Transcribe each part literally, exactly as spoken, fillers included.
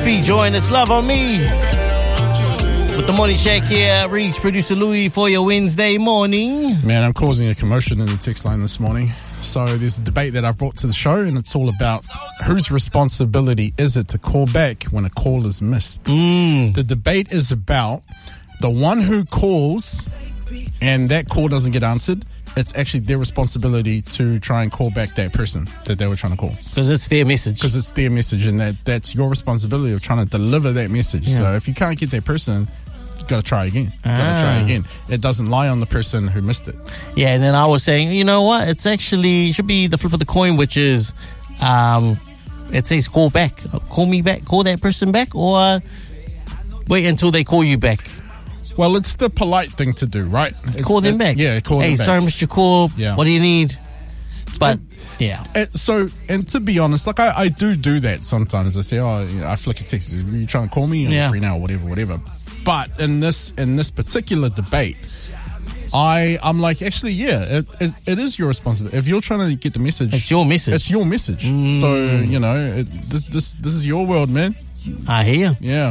Sophie join. It's Love on Me. With the Morning Shack here, Reeks, producer Louis for your Wednesday morning. Man, I'm causing a commotion in the text line this morning. So there's a debate that I've brought to the show, and it's all about whose responsibility is it to call back when a call is missed. Mm. The debate is about the one who calls and that call doesn't get answered. It's actually their responsibility to try and call back that person that they were trying to call. Because it's their message. Because it's their message, and that, that's your responsibility of trying to deliver that message. Yeah. So if you can't get that person, you got to try again. You got to Ah. try again. It doesn't lie on the person who missed it. Yeah, and then I was saying, you know what? It's actually, should be the flip of the coin, which is, um, it says call back. Call me back. Call that person back, or wait until they call you back. Well, it's the polite thing to do, right? It's, Call them it, back. Yeah, call hey, them back. sorry, Mister Call. Yeah. What do you need? But, And- yeah. It, so, and to be honest, like I, I do do that sometimes. I say, oh, you know, I flick a text. Are you trying to call me? I'm Yeah. free now, or whatever, whatever. But in this in this particular debate, I I'm like, actually, yeah, it, it, it is your responsibility. If you're trying to get the message, It's your message. It's your message. Mm. So you know, it, this this this is your world, man. I hear. Yeah.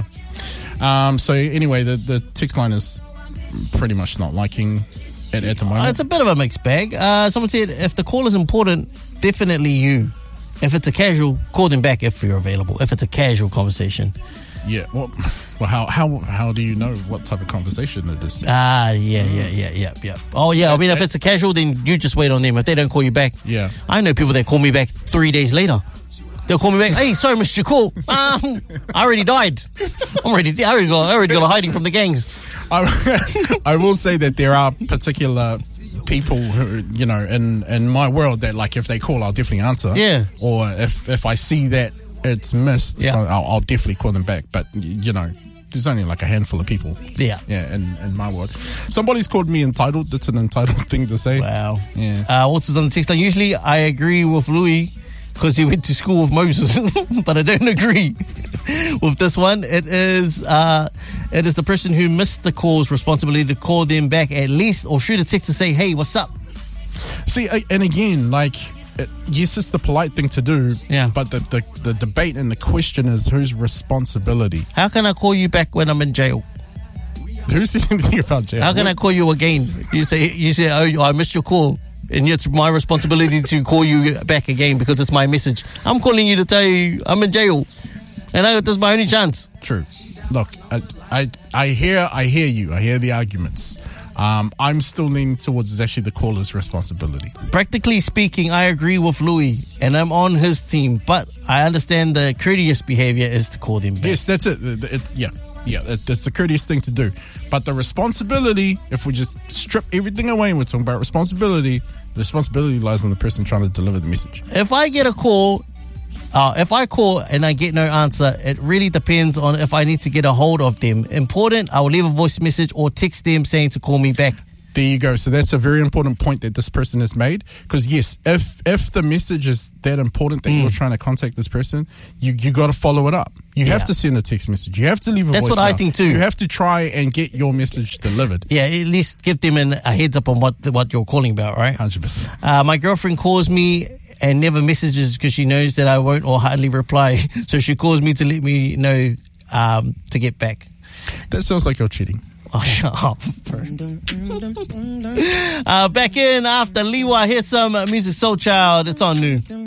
Um. So anyway, the the text line is pretty much not liking it at the moment. It's a bit of a mixed bag. Uh, someone said if the call is important, definitely you. If it's a casual, call them back if you're available. If it's a casual conversation. Yeah. Well, well, how how how do you know what type of conversation it is? Ah, yeah, yeah, yeah, yeah, yeah. Oh, yeah. I mean, if it's a casual, then you just wait on them. If they don't call you back, Yeah. I know people that call me back three days later. They'll call me back. Hey, sorry, Mister Call. Um, I already died. I'm already. I already got. I already got a hiding from the gangs. I, I will say that there are particular people who, you know, in, in my world that, like, if they call, I'll definitely answer. Yeah. Or if, if I see that it's missed, Yeah. I'll, I'll definitely call them back. But, you know, there's only like a handful of people. Yeah. Yeah, in, in my world. Somebody's called me entitled. That's an entitled thing to say. Wow. Yeah. Uh, what's on the text line? Usually, I agree with Louis because he went to school with Moses, but I don't agree with this one. It is uh, it is the person who missed the call's responsibility to call them back at least, or shoot a text to say, "Hey, what's up?" See, I- and again, like, it, yes, it's the polite thing to do. Yeah. But the, the, the debate and the question is whose responsibility? How can I call you back when I'm in jail? Who said anything about jail? How can I call you again? You say, you say, "Oh, I missed your call." And it's my responsibility to call you back again because it's my message. I'm calling you to tell you I'm in jail, and I, that's my only chance. True. Look, I, I I hear I hear you. I hear the arguments. Um, I'm still leaning towards it's actually the caller's responsibility. Practically speaking, I agree with Louis, and I'm on his team. But I understand the courteous behavior is to call them back. Yes, that's it. It- it- yeah, yeah, it, that's the courteous thing to do. But the responsibility, if we just strip everything away and we're talking about responsibility, the responsibility lies on the person trying to deliver the message. If I get a call, uh, if I call and I get no answer, it really depends on if I need to get a hold of them. Important, I will leave a voice message or text them saying to call me back. There you go. So that's a very important point that this person has made. Because yes, if if the message is that important that Mm. you're trying to contact this person, you you got to follow it up. You Yeah. have to send a text message. You have to leave a That's voicemail. what I think too. You have to try and get your message delivered. Yeah, at least give them an, a heads up on what what you're calling about, right? one hundred percent. Uh, my girlfriend calls me and never messages because she knows that I won't or hardly reply. So she calls me to let me know um, to get back. That sounds like you're cheating. Oh, shut up. uh, back in after Liwa. Here's some uh, music, Soul Child. It's on new.